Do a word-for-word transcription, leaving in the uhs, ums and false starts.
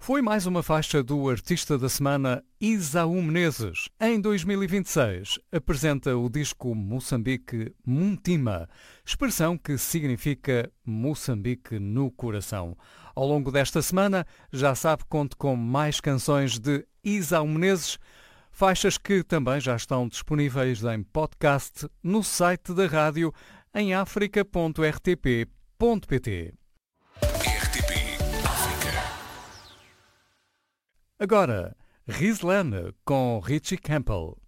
Foi mais uma faixa do artista da semana Esaú Menezes. Em dois mil e vinte e seis apresenta o disco Moçambique Muntima, expressão que significa Moçambique no coração. Ao longo desta semana, já sabe, conto com mais canções de Esaú Menezes, faixas que também já estão disponíveis em podcast no site da rádio em africa ponto r t p ponto p t. R T P África. Agora, Rislan com Richie Campbell.